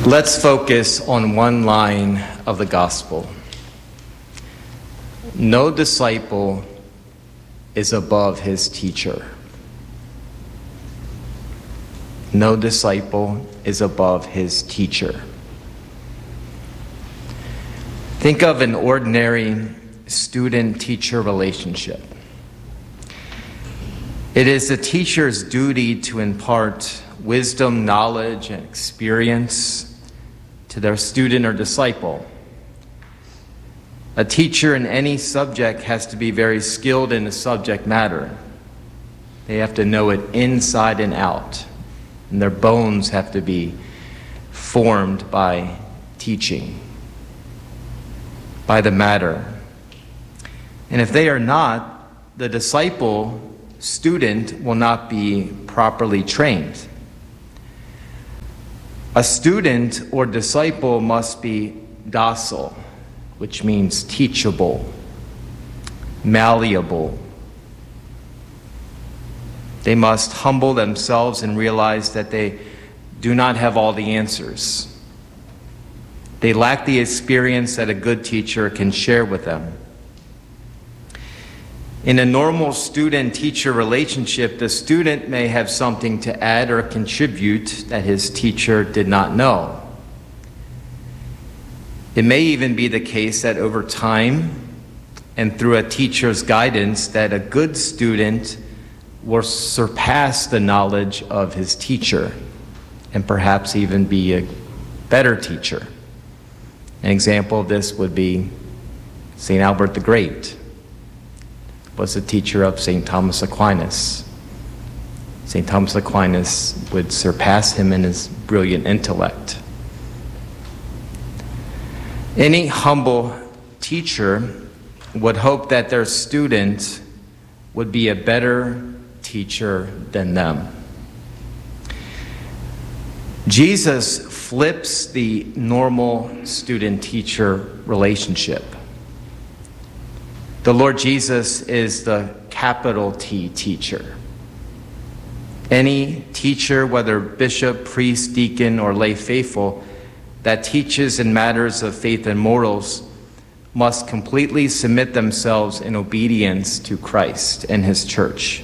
Let's focus on one line of the gospel. No disciple is above his teacher. No disciple is above his teacher. Think of an ordinary student-teacher relationship. It is the teacher's duty to impart wisdom, knowledge, and experience to their student or disciple. A teacher in any subject has to be very skilled in the subject matter. They have to know it inside and out, and their bones have to be formed by teaching, by the matter. And if they are not, the disciple, student, will not be properly trained. A student or disciple must be docile, which means teachable, malleable. They must humble themselves and realize that they do not have all the answers. They lack the experience that a good teacher can share with them. In a normal student-teacher relationship, the student may have something to add or contribute that his teacher did not know. It may even be the case that over time and through a teacher's guidance that a good student will surpass the knowledge of his teacher and perhaps even be a better teacher. An example of this would be St. Albert the Great. Was a teacher of St. Thomas Aquinas. St. Thomas Aquinas would surpass him in his brilliant intellect. Any humble teacher would hope that their student would be a better teacher than them. Jesus flips the normal student-teacher relationship. The Lord Jesus is the capital T teacher. Any teacher, whether bishop, priest, deacon, or lay faithful, that teaches in matters of faith and morals must completely submit themselves in obedience to Christ and his church.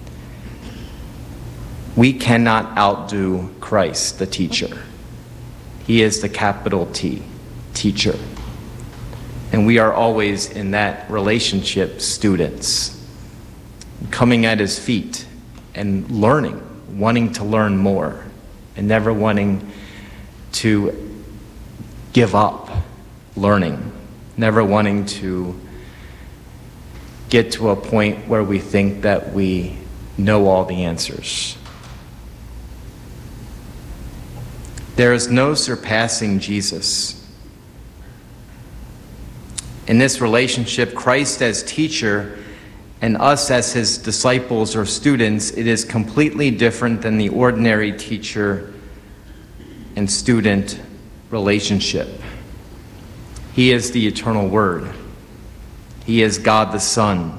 We cannot outdo Christ, the teacher. He is the capital T teacher. And we are always in that relationship students, coming at his feet and learning, wanting to learn more, and never wanting to give up learning, never wanting to get to a point where we think that we know all the answers. There is no surpassing Jesus. In this relationship, Christ as teacher and us as his disciples or students, it is completely different than the ordinary teacher and student relationship. He is the eternal Word. He is God the Son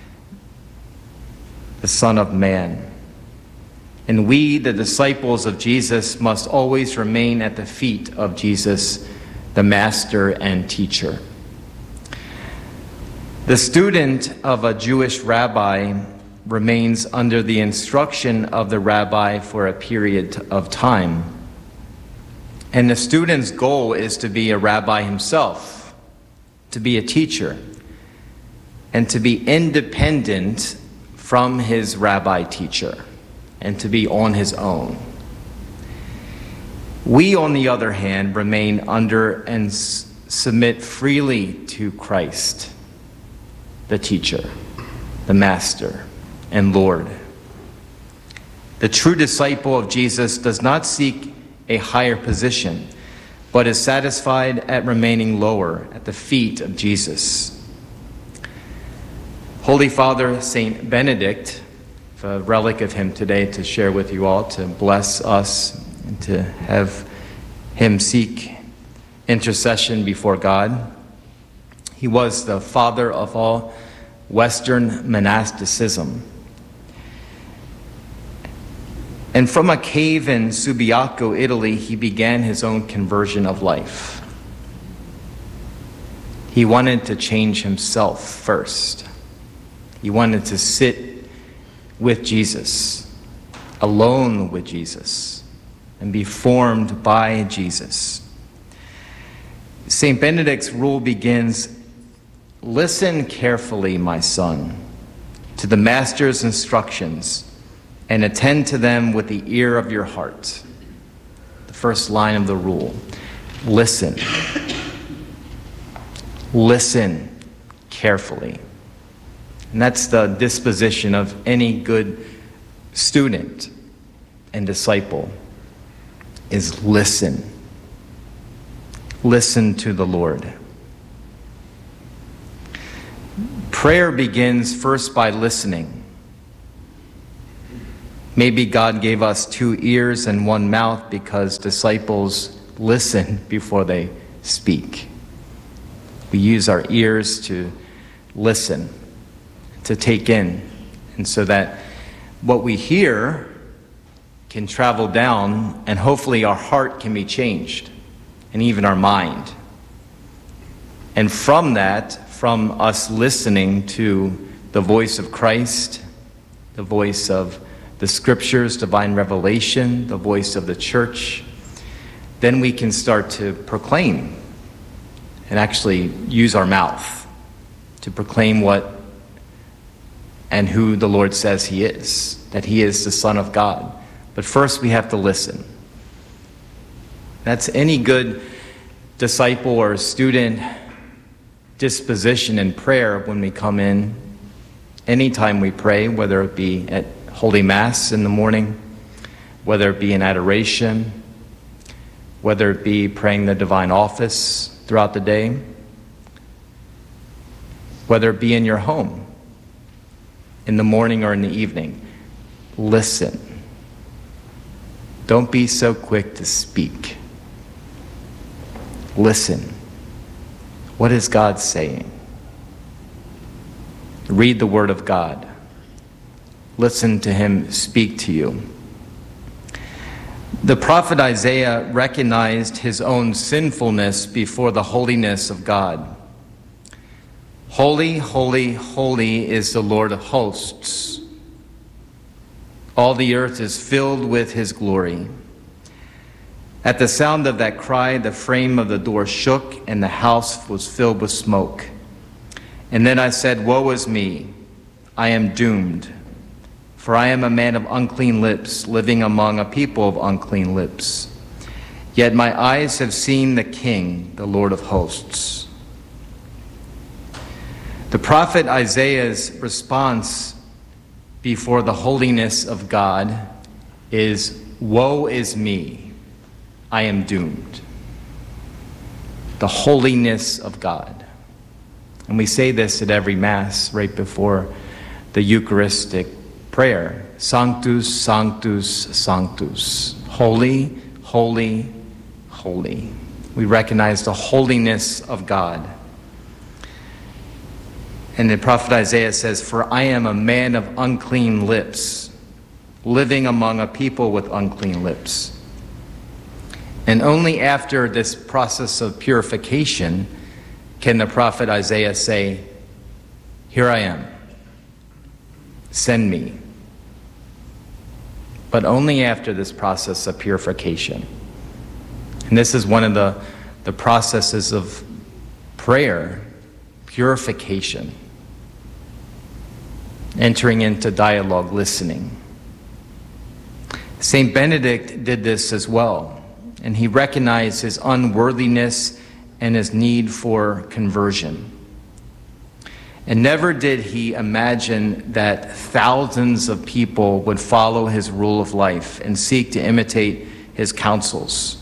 of Man. And we, the disciples of Jesus, must always remain at the feet of Jesus, the Master and Teacher. The student of a Jewish rabbi remains under the instruction of the rabbi for a period of time. And the student's goal is to be a rabbi himself, to be a teacher, and to be independent from his rabbi teacher, and to be on his own. We, on the other hand, remain under and submit freely to Christ, the teacher, the master, and Lord. The true disciple of Jesus does not seek a higher position, but is satisfied at remaining lower at the feet of Jesus. Holy Father Saint Benedict, a relic of him today to share with you all, to bless us and to have him seek intercession before God. He was the father of all Western monasticism. And from a cave in Subiaco, Italy, he began his own conversion of life. He wanted to change himself first. He wanted to sit with Jesus, alone with Jesus, and be formed by Jesus. St. Benedict's rule begins, "Listen carefully, my son, to the Master's instructions, and attend to them with the ear of your heart." The first line of the rule, listen. Listen carefully. And that's the disposition of any good student and disciple, is listen. Listen to the Lord. Prayer begins first by listening. Maybe God gave us 2 ears and 1 mouth because disciples listen before they speak. We use our ears to listen, to take in, and so that what we hear can travel down, and hopefully our heart can be changed, and even our mind. And from that, from us listening to the voice of Christ, the voice of the Scriptures, divine revelation, the voice of the church, then we can start to proclaim and actually use our mouth to proclaim what and who the Lord says he is, that he is the Son of God. But first we have to listen. That's any good disciple or student disposition in prayer when we come in. Anytime we pray, whether it be at Holy Mass in the morning, whether it be in adoration, whether it be praying the divine office throughout the day, whether it be in your home, in the morning or in the evening, listen. Don't be so quick to speak. Listen. What is God saying? Read the Word of God. Listen to him speak to you. The prophet Isaiah recognized his own sinfulness before the holiness of God. Holy, holy, holy is the Lord of hosts. All the earth is filled with his glory. At the sound of that cry, the frame of the door shook, and the house was filled with smoke. And then I said, "Woe is me, I am doomed, for I am a man of unclean lips, living among a people of unclean lips. Yet my eyes have seen the King, the Lord of hosts." The prophet Isaiah's response before the holiness of God is, "Woe is me, I am doomed." The holiness of God. And we say this at every Mass right before the Eucharistic prayer. Sanctus, Sanctus, Sanctus. Holy, holy, holy. We recognize the holiness of God. And the prophet Isaiah says, "For I am a man of unclean lips, living among a people with unclean lips." And only after this process of purification can the prophet Isaiah say, "Here I am, send me." But only after this process of purification. And this is one of the processes of prayer, purification. Entering into dialogue, listening. St. Benedict did this as well, and he recognized his unworthiness and his need for conversion. And never did he imagine that thousands of people would follow his rule of life and seek to imitate his counsels.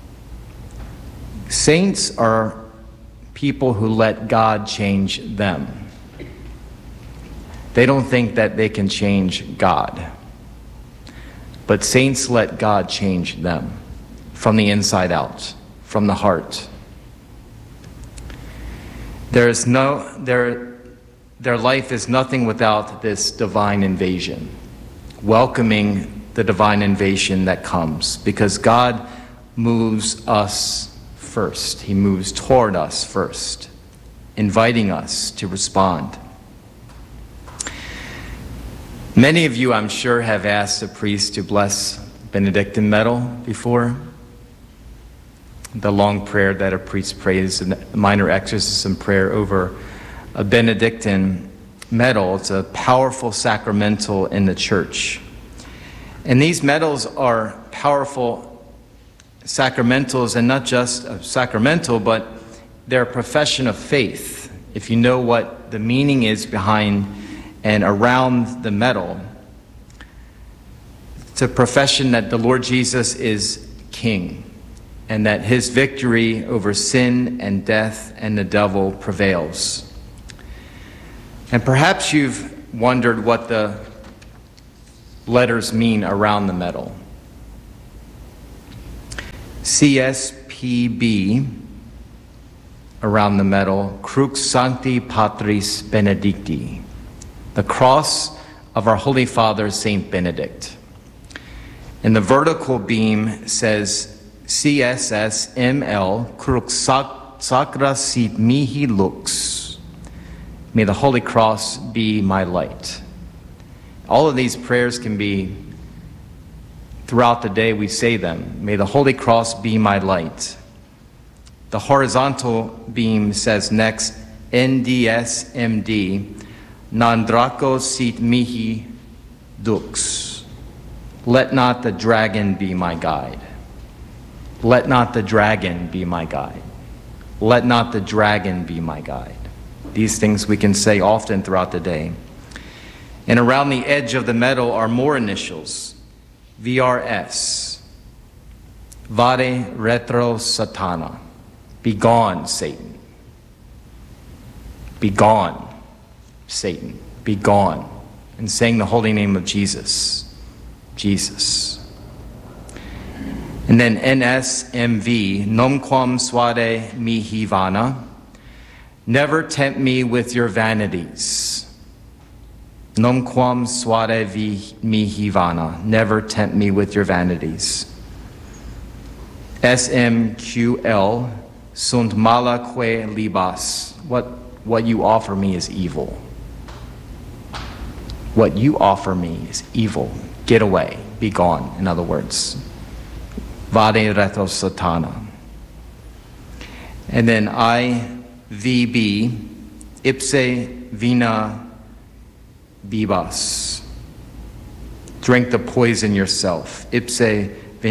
Saints are people who let God change them. They don't think that they can change God. But saints let God change them from the inside out, from the heart. Their life is nothing without this divine invasion, welcoming the divine invasion that comes, because God moves us first. He moves toward us first, inviting us to respond. Many of you, I'm sure, have asked a priest to bless Benedictine medal before. The long prayer that a priest prays, a minor exorcism prayer over a Benedictine medal. It's a powerful sacramental in the church. And these medals are powerful sacramentals, and not just a sacramental, but they're a profession of faith. If you know what the meaning is behind and around the medal, it's a profession that the Lord Jesus is King, and that his victory over sin and death and the devil prevails. And perhaps you've wondered what the letters mean around the medal. CSPB around the medal, Crux Sancti Patris Benedicti, the cross of our Holy Father, Saint Benedict. And the vertical beam says CSSML, Crux Sacra Sit Mihi Lux. May the Holy Cross be my light. All of these prayers can be, throughout the day we say them. May the Holy Cross be my light. The horizontal beam says next, NDSMD, Non Draco Sit Mihi Dux. Let not the dragon be my guide. Let not the dragon be my guide. Let not the dragon be my guide. These things we can say often throughout the day. And around the edge of the medal are more initials, VRS, Vade Retro Satana, be gone, Satan. Be gone, Satan. Be gone. And saying the holy name of Jesus. Jesus. And then NSMV, Nomquam Suade Mihi Vana, never tempt me with your vanities. Nomquam Suade Mihi Vana, never tempt me with your vanities. SMQL, Sunt malaque libas, what you offer me is evil. What you offer me is evil. Get away, be gone, in other words. Vade retro satana. And then IVB, ipse vina bibas. Drink the poison yourself. Ipse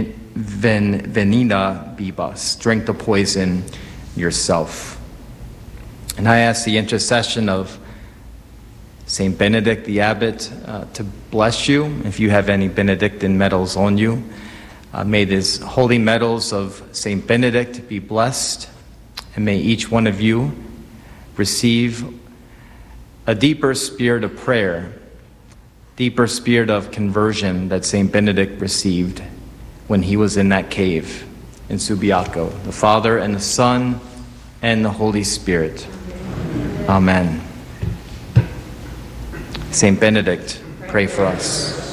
venina bibas. Drink the poison yourself. And I ask the intercession of Saint Benedict the Abbot to bless you. If you have any Benedictine medals on you, may these holy medals of Saint Benedict be blessed, and may each one of you receive a deeper spirit of prayer, deeper spirit of conversion that Saint Benedict received when he was in that cave in Subiaco. The Father and the Son and the Holy Spirit. Amen. Saint Benedict, pray for us.